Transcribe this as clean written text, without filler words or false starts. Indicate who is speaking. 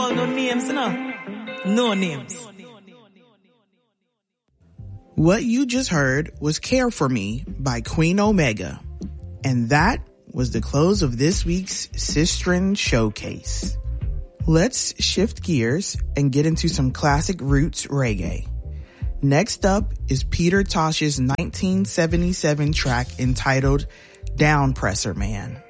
Speaker 1: call no names, no. No names.
Speaker 2: What you just heard was Care For Me by Queen Omega. And that was the close of this week's Sistren Showcase. Let's shift gears and get into some classic roots reggae. Next up is Peter Tosh's 1977 track entitled Downpresser Man.